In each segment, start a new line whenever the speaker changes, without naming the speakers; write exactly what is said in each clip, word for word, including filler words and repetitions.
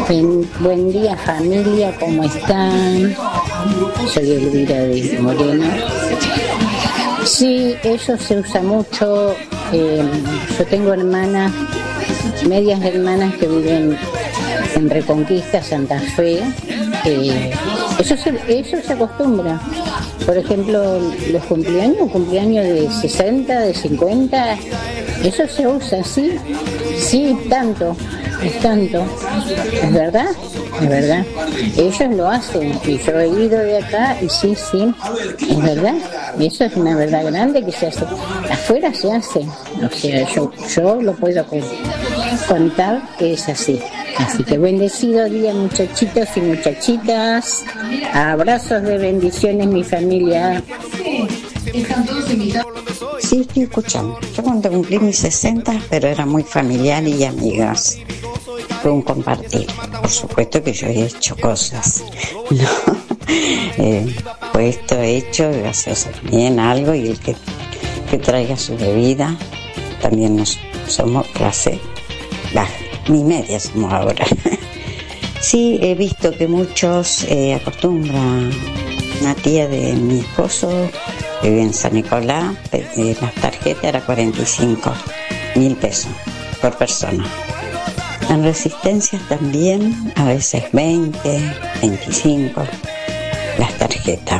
Buen, buen día familia, ¿cómo están? Soy Elvira de Moreno. Sí, eso se usa mucho. Eh, yo tengo hermanas, medias hermanas que viven en Reconquista, Santa Fe. Eh, eso, se, eso se acostumbra. Por ejemplo, los cumpleaños, cumpleaños de sesenta, de cincuenta, eso se usa, sí, sí, tanto, es tanto, es verdad, es verdad. Ellos lo hacen y yo he ido de acá y sí, sí, es verdad. Y eso es una verdad grande que se hace. Afuera se hace, o sea, yo, yo lo puedo contar que es así. Así que bendecido día, muchachitos y muchachitas. Abrazos de bendiciones, mi familia.
Sí, estoy escuchando. Yo cuando cumplí mis sesenta, pero era muy familiar y amigas. Fue un compartir. Por supuesto que yo he hecho cosas. No. Eh, puesto, hecho, gaseosa también, algo, y el que, que traiga su bebida. También nos somos clase baja. Ni media somos ahora. Sí, he visto que muchos eh, acostumbran. Una tía de mi esposo que vive en San Nicolás, eh, las tarjetas eran cuarenta y cinco mil pesos por persona. En Resistencia también, a veces veinte, veinticinco, las tarjetas.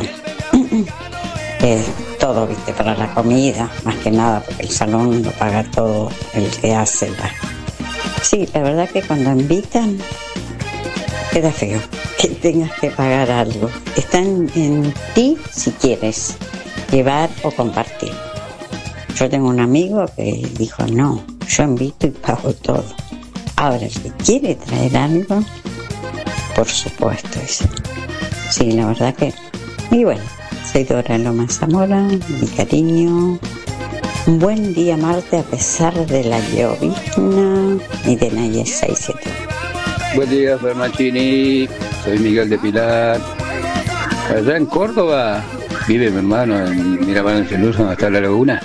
eh, todo, viste, para la comida, más que nada, porque el salón lo paga todo el que hace la... Sí, la verdad que cuando invitan queda feo que tengas que pagar algo. Está en, en ti si quieres llevar o compartir. Yo tengo un amigo que dijo, no, yo invito y pago todo. Ahora, el que quiere traer algo, por supuesto, dice. Sí, la verdad que... Y bueno, soy Dora Loma Zamora, mi cariño. Un buen día, Marte, a pesar de la llovizna y de Naye seis siete.
Buen día, Fermachini. Soy Miguel de Pilar. Allá en Córdoba vive mi hermano en Miramar en Celusa, donde está la laguna.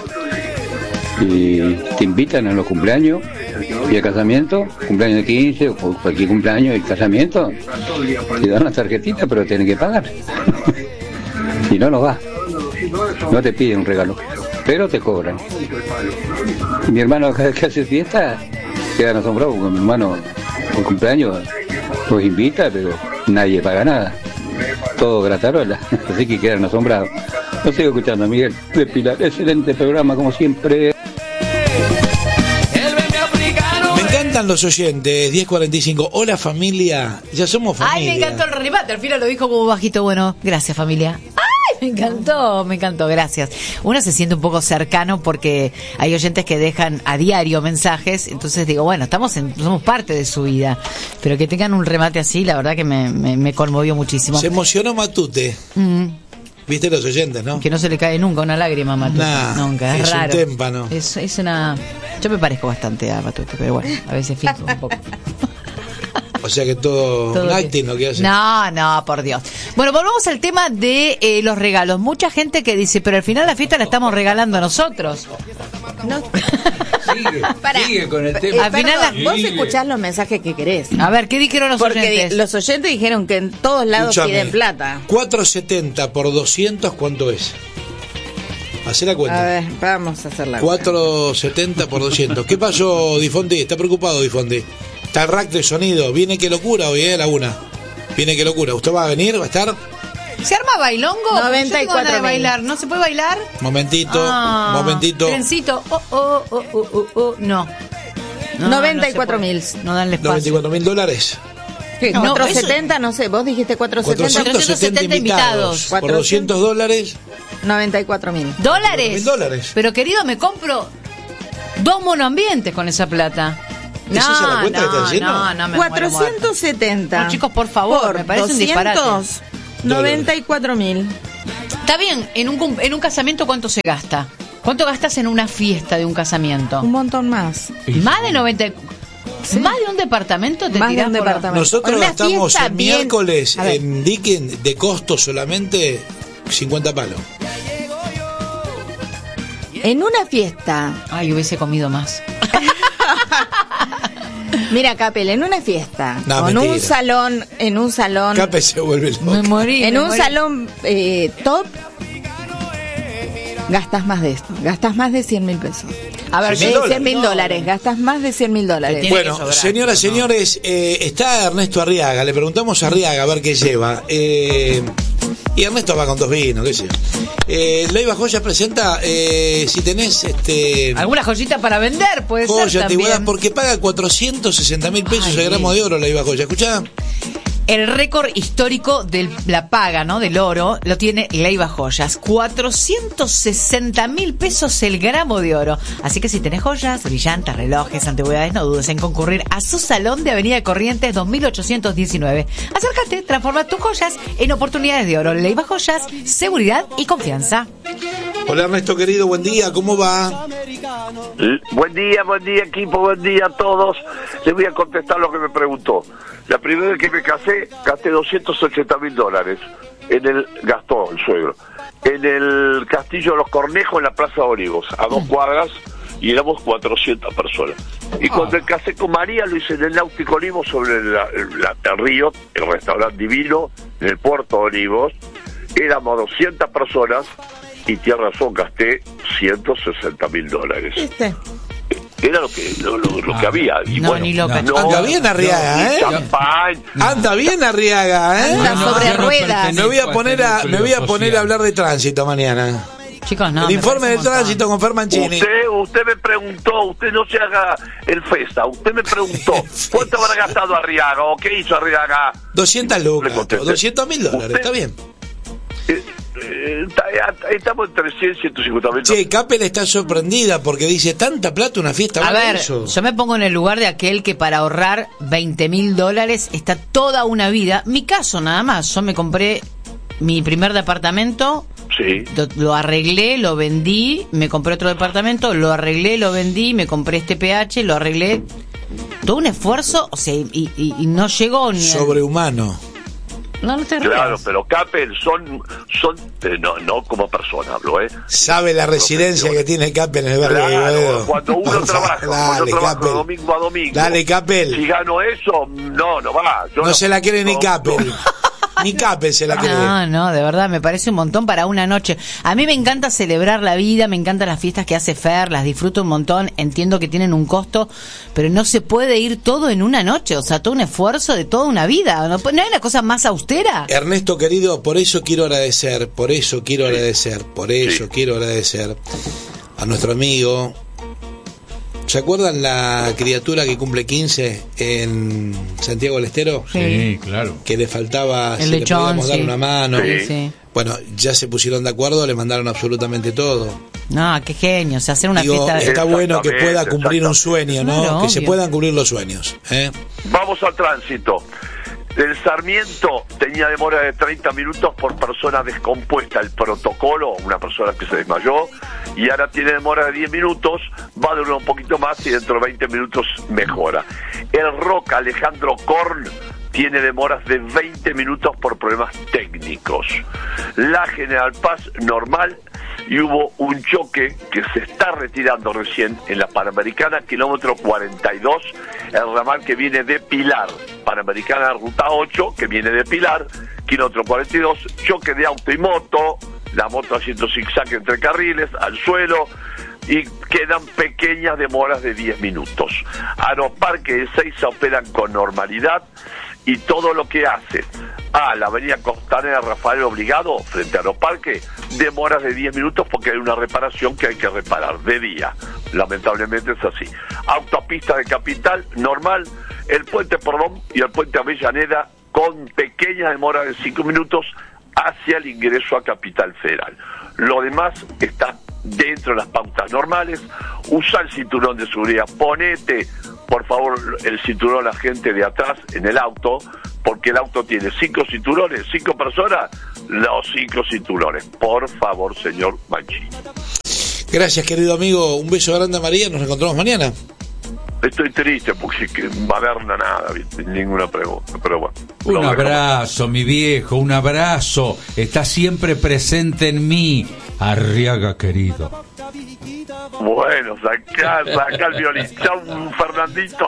Y te invitan a los cumpleaños y al casamiento, cumpleaños de quince o cualquier cumpleaños y casamiento. Te dan las tarjetitas, pero tienen que pagar. Y no nos va. No te piden un regalo, pero te cobran. Y mi hermano cada vez que hace fiesta quedan asombrados porque mi hermano por cumpleaños los invita, pero nadie paga nada. Todo gratarola, así que quedan asombrados. Lo sigo escuchando, Miguel de Pilar. Excelente programa, como siempre.
Me encantan los oyentes. Diez cuarenta y cinco. Hola, familia. Ya somos familia.
Ay, me encantó el remate. Al final lo dijo como bajito. Bueno, gracias, familia. Me encantó, me encantó, gracias. Uno se siente un poco cercano porque hay oyentes que dejan a diario mensajes, entonces digo, bueno, estamos en, somos parte de su vida, pero que tengan un remate así, la verdad que me, me, me conmovió muchísimo.
Se emocionó Matute.
Mm.
Viste los oyentes, ¿no?
Que no se le cae nunca una lágrima a Matute.
Nah,
nunca, es,
es
raro.
un témpano.
Es, es una... Yo me parezco bastante a Matute, pero bueno, a veces filtro un poco.
O sea que todo, todo un acting lo que hace.
No, no, por Dios. Bueno, volvamos al tema de eh, los regalos. Mucha gente que dice, pero al final la fiesta la estamos regalando nosotros.
No.
Sigue, sigue con el tema.
Eh,
al final
perdón,
la...
vos escuchás los mensajes que querés.
A ver, ¿qué dijeron los
Porque
oyentes?
Di, los oyentes dijeron que en todos lados
Escuchame,
piden plata.
cuatrocientos setenta por doscientos, ¿cuánto es? Hacé la cuenta.
A ver, vamos a hacer la cuenta.
cuatrocientos setenta por doscientos. ¿Qué pasó, Difondi? ¿Está preocupado, Difondi? Está el rack de sonido. Viene que locura hoy, ¿eh? La una. Viene que locura. ¿Usted va a venir? ¿Va a estar?
¿Se arma bailongo?
noventa y cuatro
de bailar. ¿No se puede bailar?
Momentito,
Ah,
momentito.
Trencito. Oh, oh, oh, oh, oh, oh. No. No,
noventa y cuatro mil.
No, no danle espacio.
noventa y cuatro mil dólares.
¿Qué? No,
cuatrocientos
eso-
setenta, no sé, vos dijiste cuatrocientos setenta.
cuatrocientos setenta invitados. Por doscientos dólares.
noventa y cuatro mil.
¿Dólares?
mil dólares.
Pero querido, me compro dos monoambientes con esa plata.
¿Es esa la cuenta que estás haciendo?
No, no, me muero
cuatrocientos setenta.
muerta. No, chicos, por favor,
por
me parece un disparate.
doscientos noventa y cuatro mil.
Está bien, en un, cum- en un casamiento, ¿cuánto se gasta? ¿Cuánto gastas en una fiesta de un casamiento?
Un montón más.
Más de noventa. Sí. Más de un departamento te
Más de
tirás
un
por-
departamento.
Nosotros
Una
gastamos
fiesta
el
bien-
miércoles
A ver.
en Dicken de costo solamente cincuenta palos.
En una fiesta.
Ay, hubiese comido más.
Mira, Capel, en una fiesta,
No,
con
mentira.
un salón, en un salón,
Cape se vuelve loco.
Me morí.
en
me
un
morí.
salón eh, top, gastas más de esto, gastas más de cien mil pesos. A ver,
¿cien mil dólares?
cien mil dólares, gastas más de cien mil dólares.
Tiene que
Bueno,
sobrar,
señoras,
pero no.
señores, eh, está Ernesto Arriaga. Le preguntamos a Arriaga a ver qué lleva. Eh, y Ernesto va con dos vinos, qué sé yo. Eh, Leiva Joyas presenta, eh, si tenés este
¿Alguna joyita para vender? Puede ser
joya, antigüedad,
también.
porque paga cuatrocientos sesenta mil pesos
Ay,
el gramo de oro Leiva Joya. ¿Escuchá?
El récord histórico de la paga, ¿no? Del oro lo tiene Leiva Joyas. cuatrocientos sesenta mil pesos el gramo de oro. Así que si tenés joyas, brillantes, relojes, antigüedades, no dudes en concurrir a su salón de Avenida Corrientes dos mil ochocientos diecinueve. Acércate, transforma tus joyas en oportunidades de oro. Leiva Joyas, seguridad y confianza.
Hola Ernesto querido, buen día, ¿cómo va?
L- Buen día, buen día equipo, buen día a todos. Les voy a contestar lo que me preguntó. La primera vez que me casé, gasté doscientos ochenta mil dólares. En el, gastó el suegro. En el Castillo de los Cornejos, en la Plaza de Olivos, a dos cuadras, y éramos cuatrocientas personas. Y cuando me casé con María, lo hice en el Náutico Olivos, sobre la- la- el río, el restaurante divino, en el Puerto de Olivos. Éramos doscientas personas, y tiene razón, gasté ciento sesenta mil dólares.
¿Viste?
Era lo que lo, lo- lo que había. Y
No,
bueno,
ni loca.
no,
Anda bien Arriaga,
ni
¿eh?
champán.
Anda bien Arriaga, ¿eh?
Anda sobre ruedas.
Me voy a poner a, me voy a poner a hablar de tránsito mañana.
Chicos, no.
el
me
informe
parece
de
un montón.
tránsito con Fer Mancini.
Usted, usted me preguntó, usted no se haga el festa, usted me preguntó, ¿cuánto habrá gastado Arriaga o qué hizo Arriaga?
doscientas
Le
lucas,
contesté.
doscientos mil dólares,
Usted-
está bien.
Eh, eh, está- estamos en trescientos, ciento cincuenta mil.
Che, Capel está sorprendida porque dice, tanta plata una fiesta,
A
¿vale
ver,
eso?
yo me pongo en el lugar de aquel que para ahorrar veinte mil dólares está toda una vida. Mi caso nada más, yo me compré mi primer departamento,
Sí.
lo, lo arreglé, lo vendí, me compré otro departamento, lo arreglé, lo vendí, me compré este P H, lo arreglé. Todo un esfuerzo, o sea, y, y- y no llegó ni a-
Sobrehumano.
No, no te
Claro,
rías.
pero Capel son, son eh, no, no como persona hablo, ¿eh?
Sabe la residencia que tiene Capel en el barrio de
Claro,
Boedo.
cuando uno
Por
trabaja,
favor,
cuando
dale,
yo trabajo
Capel.
domingo a domingo.
Dale, Capel.
Si gano eso, no, no va. Yo
No se la quiere ni
no,
Capel.
no.
Ni Capel se la quiere.
No, no, de verdad, me parece un montón para una noche. A mí me encanta celebrar la vida, me encantan las fiestas que hace Fer, las disfruto un montón, entiendo que tienen un costo, pero no se puede ir todo en una noche, o sea, todo un esfuerzo de toda una vida. ¿No, ¿no hay una cosa más austera?
Ernesto querido, por eso quiero agradecer, por eso quiero agradecer, por eso
Sí.
quiero agradecer a nuestro amigo. ¿Se acuerdan la criatura que cumple quince en Santiago del Estero?
Sí, claro.
Que le faltaba,
El
si le
lechón,
podíamos dar
sí.
una mano.
Sí, sí.
Bueno, ya se pusieron de acuerdo, le mandaron absolutamente todo.
No, qué genio, o sea, hacer una
Digo,
fiesta...
está bueno que pueda
Exactamente,
cumplir un sueño, ¿no?
Claro,
que se
obvio.
puedan cumplir los sueños. ¿eh?
Vamos al tránsito. El Sarmiento tenía demora de treinta minutos por persona descompuesta. El protocolo, una persona que se desmayó, y ahora tiene demora de diez minutos, va a durar un poquito más y dentro de veinte minutos mejora. El Roca Alejandro Korn tiene demoras de veinte minutos por problemas técnicos. La General Paz normal, y hubo un choque que se está retirando recién en la Panamericana, kilómetro cuarenta y dos, el ramal que viene de Pilar, Panamericana Ruta ocho, que viene de Pilar, kilómetro cuarenta y dos, choque de auto y moto, la moto haciendo zigzag entre carriles, al suelo, y quedan pequeñas demoras de diez minutos. Aeroparque de Ezeiza operan con normalidad, y todo lo que hace a la avenida Costanera Rafael Obligado frente a Aeroparque, demoras de diez minutos porque hay una reparación que hay que reparar de día. Lamentablemente es así. Autopista de Capital, normal, el puente Perdón y el puente Avellaneda con pequeña demora de cinco minutos hacia el ingreso a Capital Federal. Lo demás está dentro de las pautas normales. Usa el cinturón de seguridad, ponete por favor el cinturón a la gente de atrás en el auto, porque el auto tiene cinco cinturones, cinco personas, los cinco cinturones. Por favor, señor Mancini.
Gracias, querido amigo. Un beso grande a María. Nos encontramos mañana.
Estoy triste porque que va a haber nada, ¿viste? Ninguna pregunta, pero bueno.
Un
lo dejamos.
abrazo, mi viejo, un abrazo. Está siempre presente en mí, Arriaga querido.
Bueno, saca, saca el violín. Chau, Fernandito.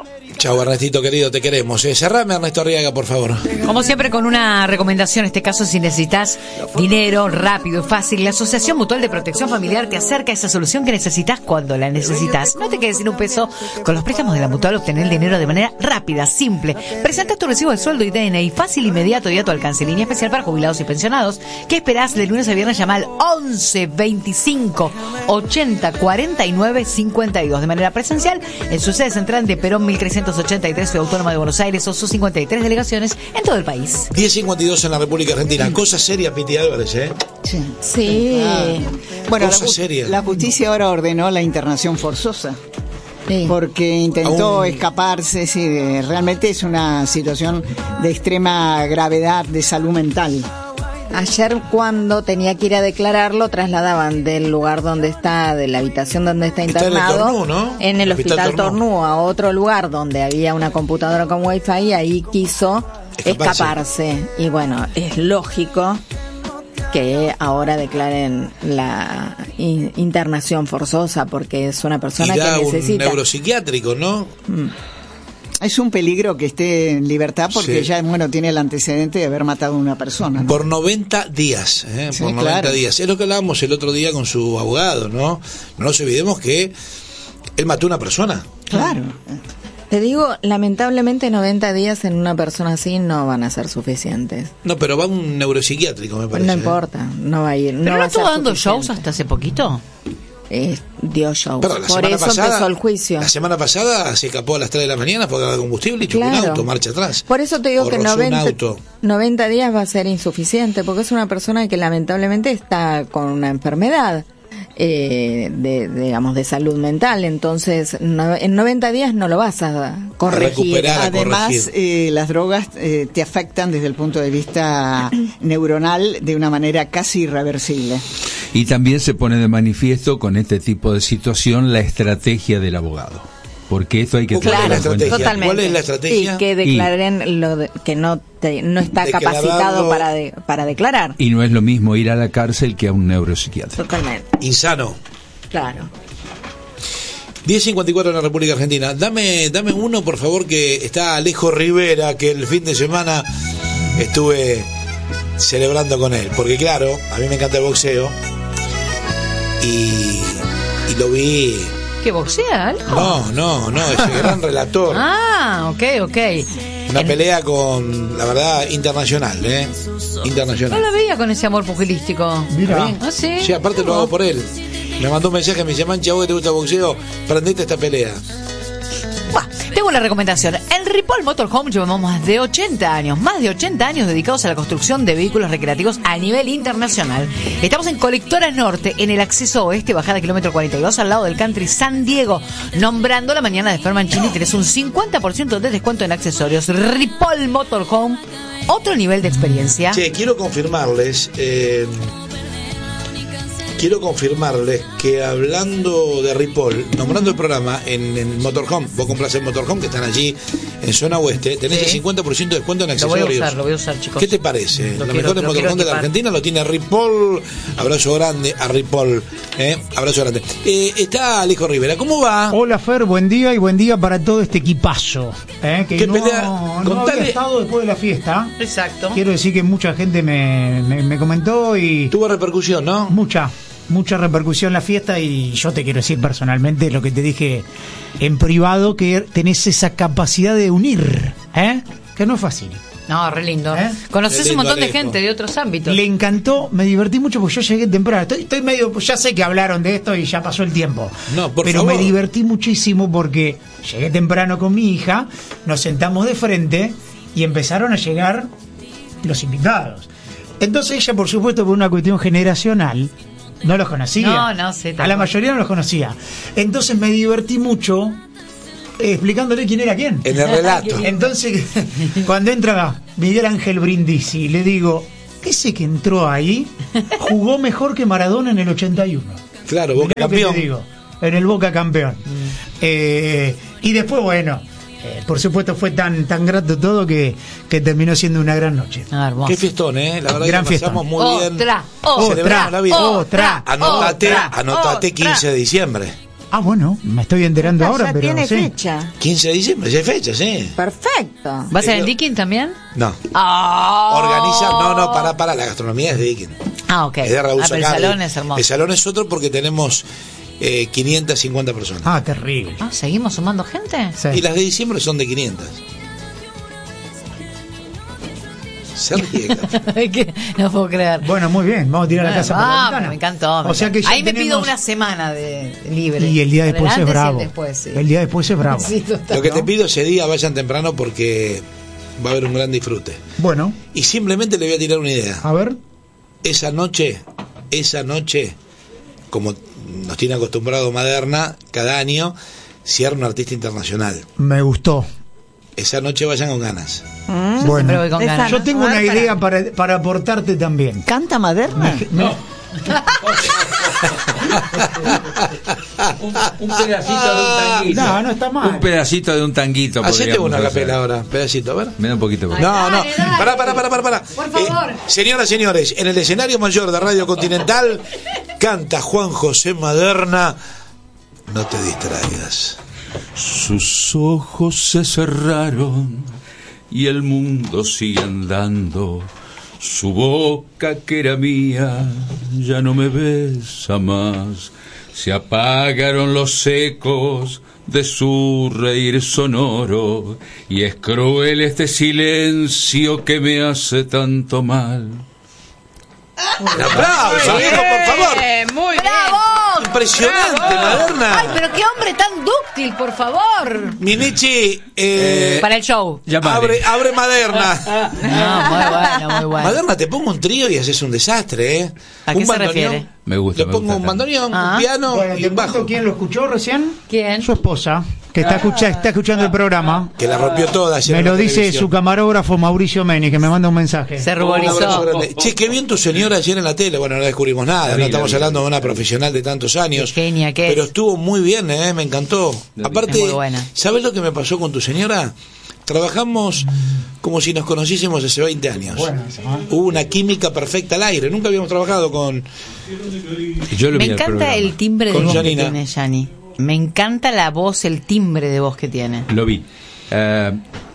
Chau, Ernestito querido, te queremos. Eh, cerrame, Ernesto Arriaga, por favor.
Como siempre, con una recomendación, en este caso, si necesitas dinero rápido y fácil, la Asociación Mutual de Protección Familiar te acerca a esa solución que necesitas cuando la necesitas. No te quedes sin un peso. Con los préstamos de la Mutual, obtener el dinero de manera rápida, simple. Presenta tu recibo de sueldo y D N I fácil, inmediato y a tu alcance. Línea especial para jubilados y pensionados. ¿Qué esperás? De lunes a viernes llama al once veinticinco ochenta cuarenta y nueve cincuenta y dos de manera presencial en su sede central de Perón mil trescientos ochenta y tres, Ciudad Autónoma de Buenos Aires, o sus cincuenta y tres delegaciones en todo el país.
diez cincuenta y dos en la República Argentina. Cosas serias, Piti Álvarez, ¿eh?
Sí.
Sí.
Ah. Bueno,
Cosas
la, ju-
serias.
la justicia ahora ordenó la internación forzosa.
Sí.
Porque intentó
Aún-
escaparse, sí, de- realmente es una situación de extrema gravedad de salud mental.
Ayer, cuando tenía que ir a declarar, lo trasladaban del lugar donde está, de la habitación donde está
Está en el
internado,
Tornú, ¿no?
en el
Hospital
hospital
Tornú.
Tornú, a otro lugar donde había una computadora con wifi, y ahí quiso
Escaparse.
escaparse. Y bueno, es lógico que ahora declaren la in- internación forzosa, porque es una persona
Y da
que
un
necesita.
neuropsiquiátrico, ¿no?
Es un peligro que esté en libertad porque
Sí.
ya, bueno, tiene el antecedente de haber matado a una persona, ¿no?
Por noventa días, ¿eh?
Sí,
Por noventa
claro.
días. Es lo que hablábamos el otro día con su abogado, ¿no? No nos olvidemos que él mató a una persona.
Claro.
Te digo, lamentablemente noventa días en una persona así no van a ser suficientes.
No, pero va a un neuropsiquiátrico, me parece.
No
¿eh?
importa, no va a ir.
¿Pero
no
no
va a ser
estuvo dando
suficiente.
shows hasta hace poquito?
Eh, dio shows.
Perdón, la
Por
semana
eso
pasada,
empezó el juicio.
La semana pasada se escapó a las tres de la mañana porque había combustible y chocó un
Claro.
auto, marcha atrás.
Por eso te digo
O
que
rozó un
noventa,
auto.
noventa días va a ser insuficiente, porque es una persona que lamentablemente está con una enfermedad eh, de, digamos, de salud mental. Entonces, no- en noventa días no lo vas a corregir.
recuperar. a
Además,
corregir.
eh, las drogas eh, te afectan desde el punto de vista neuronal de una manera casi irreversible.
Y también se pone de manifiesto con este tipo de situación la estrategia del abogado. Porque esto hay que
¿Cuál es
tenerlo
la
en cuenta.
estrategia?
Totalmente.
¿Cuál es la estrategia?
Sí, que declaren lo de- que no te- no está
Declarado-
capacitado para de- para declarar.
Y no es lo mismo ir a la cárcel que a un neuropsiquiatra.
Totalmente.
Insano.
Claro.
diez cincuenta y cuatro en la República Argentina. Dame, dame uno, por favor, que está Alejo Rivera, que el fin de semana estuve celebrando con él. Porque claro, a mí me encanta el boxeo. Y, y lo vi.
¿Qué boxea, Aljo?
No, no, no, es el gran relator.
Ah, ok, ok.
Una
En-
pelea con, la verdad, internacional, ¿eh?
No
Internacional.
lo veía con ese amor pugilístico.
Mira.
Ah, sí.
Sí, aparte lo hago por él. Me mandó un mensaje, me dice, Mancha, vos que te gusta el boxeo, prendete esta pelea.
Buah, tengo una recomendación. En Ripoll Motorhome llevamos más de ochenta años, más de ochenta años dedicados a la construcción de vehículos recreativos a nivel internacional. Estamos en Colectora Norte, en el acceso oeste, bajada kilómetro cuarenta y dos, al lado del Country San Diego. Nombrando la mañana de Fermanchini, tenés un cincuenta por ciento de descuento en accesorios. Ripoll Motorhome, otro nivel de experiencia.
Che, quiero confirmarles, eh, quiero confirmarles que hablando de Ripoll, nombrando el programa en, en Motorhome, vos compras el Motorhome que están allí en zona oeste, tenés
Sí.
el cincuenta por ciento de descuento en
Lo voy a
accesorios.
usar, lo voy a usar, chicos.
¿Qué te parece?
Lo
Los
quiero-
mejores
lo
Motorhome
quiero
de la
equipar.
Argentina lo tiene Ripoll. Abrazo grande a Ripoll. ¿eh? Abrazo grande. Eh, está Alejo Rivera. ¿Cómo va?
Hola Fer, buen día y buen día para todo este equipazo, ¿eh? que
¿Qué
no,
pelea?
no
Contale.
había estado después de la fiesta.
Exacto.
Quiero decir que mucha gente me, me, me comentó y
Tuvo repercusión, ¿no?
mucha, mucha repercusión la fiesta, y yo te quiero decir personalmente lo que te dije en privado, que tenés esa capacidad de unir, ¿eh? que no es fácil.
No, re lindo.
¿Eh?
Conoces
Qué
un
lindo,
montón de
Alejo.
gente de otros ámbitos.
Le encantó, me divertí mucho porque yo llegué temprano. Estoy, estoy medio, pues ya sé que hablaron de esto y ya pasó el tiempo.
No, por
Pero
favor.
me divertí muchísimo porque llegué temprano con mi hija, nos sentamos de frente y empezaron a llegar los invitados. Entonces ella, por supuesto, por una cuestión generacional, no los conocía.
No, no sé,
A la
tampoco.
mayoría no los conocía. Entonces me divertí mucho eh, explicándole quién era quién.
En el relato.
Entonces, cuando entra Miguel Ángel Brindisi, le digo, ese que entró ahí jugó mejor que Maradona en el ochenta y uno.
Claro, Boca
Mirá lo que
campeón.
te digo, en el Boca campeón. Eh, y después, bueno, eh, por supuesto fue tan tan grato todo que, que terminó siendo una gran noche.
Ah, hermoso.
Qué fiestón, ¿eh? La verdad
Gran
que pasamos
fiestón.
muy bien.
Otra, otra,
Celebramos la vida.
otra,
Anotate,
otra,
anotate
otra.
quince de diciembre.
Ah, bueno, me estoy enterando
Ah,
ahora,
ya
pero
tiene
sí.
fecha.
quince de diciembre, ya hay fecha, sí.
Perfecto.
¿Va a ser en Dickin también?
No.
Ah.
Organiza, no, no, para, para, la gastronomía es de Dickin.
Ah, ok.
Es de Raúl
Ah, pero el
Sacardi.
salón es hermoso.
El salón es otro porque tenemos eh, quinientas cincuenta personas.
Ah, terrible.
Ah, ¿seguimos sumando gente?
Sí.
Y las de diciembre son de quinientas. Se ríe,
Es que no puedo creer.
Bueno, muy bien, vamos a tirar la casa por la
Ah,
ventana.
me encantó. me
O sea que
encantó.
ya
Ahí me pido
tenemos-
una semana de libre.
Y el día
El
después es
antes y el
bravo.
después, sí.
El día después es bravo.
Sí, total.
Lo que te pido ese día vayan temprano porque va a haber un gran disfrute.
Bueno,
Y simplemente le voy a tirar una idea.
a ver.
Esa noche, esa noche, como nos tiene acostumbrado Maderna, cada año cierra un artista internacional.
Me gustó.
Esa noche vayan con ganas.
Mm.
Bueno,
siempre voy con
Esa
ganas.
yo tengo
A
una
ver, para-
idea para, para aportarte también.
¿Canta Maderna?
No.
Un, un pedacito de un tanguito.
No, no está mal.
Un pedacito de un tanguito.
Hacete
podríamos
una
hacer.
capela ahora, pedacito, a ver.
Me da un poquito. por-
No, no,
dale, dale.
pará, pará, pará, pará, pará.
Por favor.
Eh, señoras, señores, en el escenario mayor de Radio Continental canta Juan José Maderna. No te distraigas.
Sus ojos se cerraron y el mundo sigue andando. Su boca que era mía ya no me besa más. Se apagaron los ecos de su reír sonoro y es cruel este silencio que me hace tanto mal.
Un aplauso, amigo, por favor.
Muy ¡Bravo!
Impresionante, Maderna.
Ay, pero qué hombre tan dúctil, por favor.
Minichi, eh,
Para el show.
Llamale.
abre, abre Maderna.
No, muy bueno, muy bueno.
Maderna, te pongo un trío y haces un desastre, ¿eh?
¿A
un
qué se
bandoneón.
refiere?
Me gusta,
Le
me
pongo
gusta
un
tanto.
bandoneón,
Ah.
un piano
Bueno,
y
¿te
un
cuento
bajo.
quién lo escuchó recién?
¿Quién?
Su esposa, que está, escucha, está escuchando el programa.
Que la rompió toda ayer
Me
en la
lo dice
televisión.
su camarógrafo Mauricio Meni, que me manda un mensaje.
Se
Un abrazo
ruborizó.
grande. Che, qué bien tu señora ayer en la tele. Bueno, no descubrimos nada, no
vi,
estamos
la vi.
hablando de una profesional de tantos años.
Qué genia que es.
Pero estuvo muy bien, ¿eh? Me encantó.
La vi.
Aparte,
Es muy buena.
¿sabes lo que me pasó con tu señora? Trabajamos como si nos conociésemos hace veinte años. Hubo una química perfecta al aire. Nunca habíamos trabajado con...
Yo lo
Me
vi al
encanta
programa.
el timbre de
Con
voz
Janina.
que tiene Yani. Me encanta la voz, el timbre de voz que tiene.
Lo vi. Eh,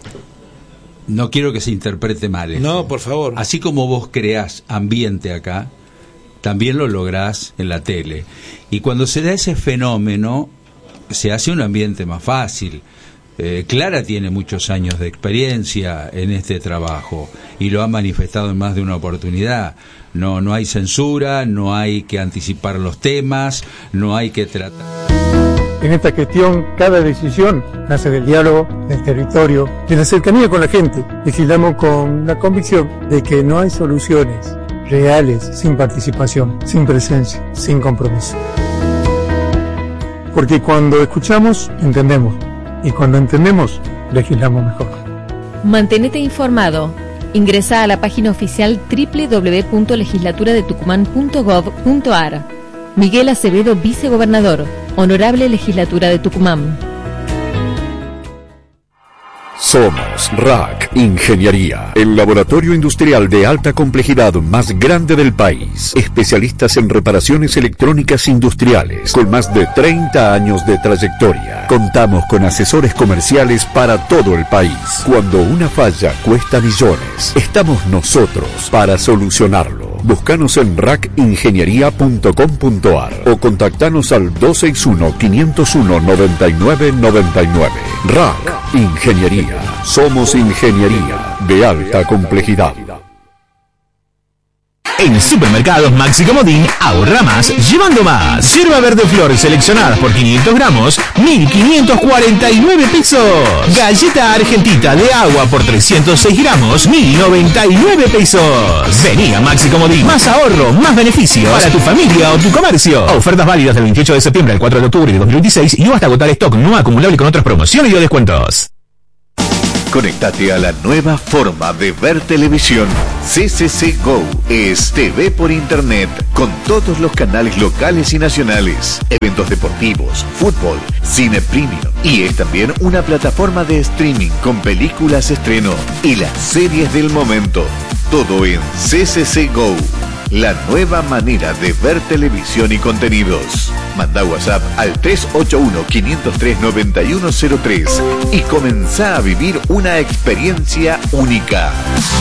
no quiero que se interprete mal esto.
No, por favor.
Así como vos creás ambiente acá, también lo lográs en la tele. Y cuando se da ese fenómeno, se hace un ambiente más fácil. Eh, Clara tiene muchos años de experiencia en este trabajo y lo ha manifestado en más de una oportunidad. No, no hay censura, no hay que anticipar los temas, no hay que tratar.
En esta gestión, cada decisión nace del diálogo, del territorio, de la cercanía con la gente. Legislamos con la convicción de que no hay soluciones reales sin participación, sin presencia, sin compromiso. Porque cuando escuchamos, entendemos. Y cuando entendemos, legislamos mejor.
Mantenete informado. Ingresa a la página oficial doble u doble u doble u punto legislatura de tucumán punto gov punto ar. Miguel Acevedo, vicegobernador. Honorable Legislatura de Tucumán.
Somos R A C Ingeniería, el laboratorio industrial de alta complejidad más grande del país. Especialistas en reparaciones electrónicas industriales, con más de treinta años de trayectoria. Contamos con asesores comerciales para todo el país. Cuando una falla cuesta millones, estamos nosotros para solucionarlo. Búscanos en rac ingeniería punto com punto ar o contactanos al dos seis uno, cinco cero uno, nueve nueve nueve nueve. R A C Ingeniería. Somos ingeniería de alta complejidad.
En Supermercados Maxi Comodín, ahorra más llevando más. Yerba verde flor seleccionadas por quinientos gramos, mil quinientos cuarenta y nueve pesos. Galleta argentita de agua por trescientos seis gramos, mil noventa y nueve pesos. Vení a Maxi Comodín. Más ahorro, más beneficios para tu familia o tu comercio. Ofertas válidas del veintiocho de septiembre al cuatro de octubre de dos mil veintiséis y o hasta agotar stock no acumulable con otras promociones y o descuentos.
Conéctate a la nueva forma de ver televisión. C C C Go es T V por internet con todos los canales locales y nacionales, eventos deportivos, fútbol, cine premium y es también una plataforma de streaming con películas estreno y las series del momento. Todo en C C C Go, la nueva manera de ver televisión y contenidos.
Mandá WhatsApp al tres ocho uno, cinco cero tres, nueve uno cero tres y comenzá a vivir una experiencia única.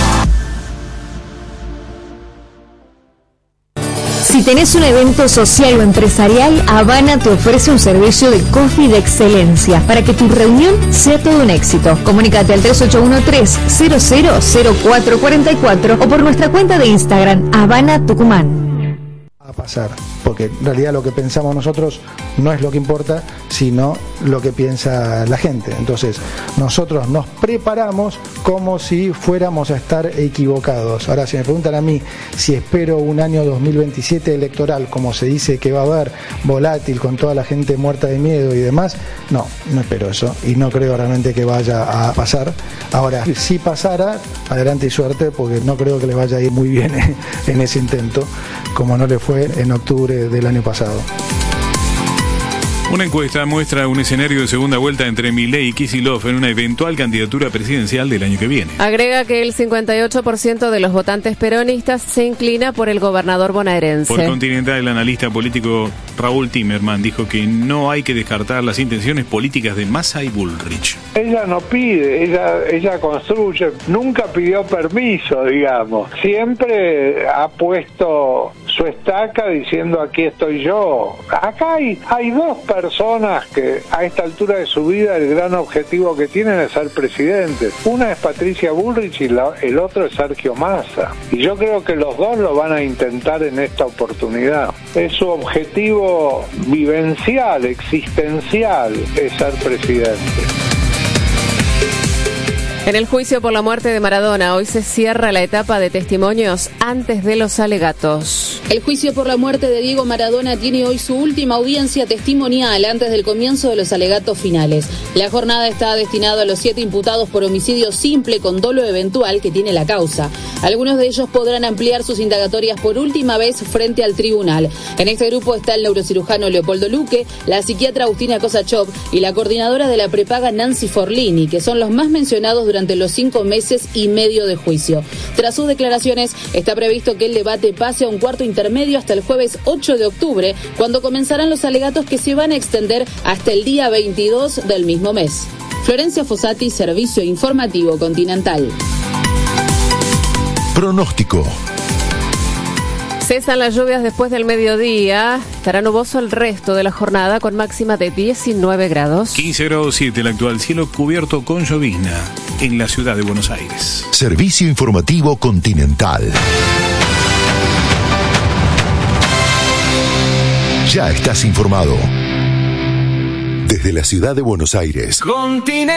Si tenés un evento social o empresarial, Habana te ofrece un servicio de coffee de excelencia para que tu reunión sea todo un éxito. Comunícate al tres ocho uno tres, cero cero cero cuatro cuatro cuatro o por nuestra cuenta de Instagram, Habana Tucumán.
A pasar, porque en realidad lo que pensamos nosotros no es lo que importa, sino lo que piensa la gente. Entonces, nosotros nos preparamos como si fuéramos a estar equivocados. Ahora, si me preguntan a mí si espero un año dos mil veintisiete electoral, como se dice que va a haber, volátil, con toda la gente muerta de miedo y demás, no, no espero eso y no creo realmente que vaya a pasar. Ahora, si pasara, adelante y suerte, porque no creo que le vaya a ir muy bien en ese intento, como no le fue en octubre del año pasado.
Una encuesta muestra un escenario de segunda vuelta entre Milei y Kicillof en una eventual candidatura presidencial del año que viene.
Agrega que el cincuenta y ocho por ciento de los votantes peronistas se inclina por el gobernador bonaerense.
Por Continental, el analista político Raúl Timerman dijo que no hay que descartar las intenciones políticas de Massa y Bullrich.
Ella no pide, ella, ella construye, nunca pidió permiso, digamos. Siempre ha puesto su estaca diciendo aquí estoy yo. Acá hay, hay dos personas personas que a esta altura de su vida el gran objetivo que tienen es ser presidentes. Una es Patricia Bullrich y la, el otro es Sergio Massa. Y yo creo que los dos lo van a intentar en esta oportunidad. Es su objetivo vivencial, existencial, es ser presidente.
En el juicio por la muerte de Maradona, hoy se cierra la etapa de testimonios antes de los alegatos.
El juicio por la muerte de Diego Maradona tiene hoy su última audiencia testimonial antes del comienzo de los alegatos finales. La jornada está destinada a los siete imputados por homicidio simple con dolo eventual que tiene la causa. Algunos de ellos podrán ampliar sus indagatorias por última vez frente al tribunal. En este grupo está el neurocirujano Leopoldo Luque, la psiquiatra Agustina Kosachov y la coordinadora de la prepaga Nancy Forlini, que son los más mencionados durante durante los cinco meses y medio de juicio. Tras sus declaraciones, está previsto que el debate pase a un cuarto intermedio hasta el jueves ocho de octubre, cuando comenzarán los alegatos que se van a extender hasta el día veintidós del mismo mes. Florencia Fossati, Servicio Informativo Continental.
Pronóstico.
Cesan las lluvias después del mediodía. Estará nuboso el resto de la jornada con máxima de diecinueve grados.
quince grados siete el actual, cielo cubierto con llovizna en la ciudad de Buenos Aires.
Servicio Informativo Continental. Ya estás informado. Desde la ciudad de Buenos Aires.
Continental.